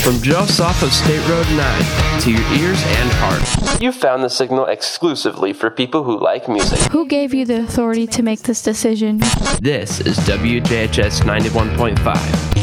From just off of State Road 9 to your ears and heart. You found the signal exclusively for people who like music. Who gave you the authority to make this decision? This is WJHS 91.5.